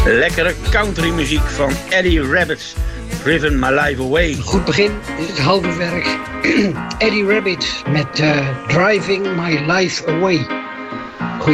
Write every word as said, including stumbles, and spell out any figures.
Lekkere countrymuziek van Eddie Rabbitt, Driven My Life Away. Goed begin is het halve werk. Eddie Rabbitt met uh, Driving My Life Away.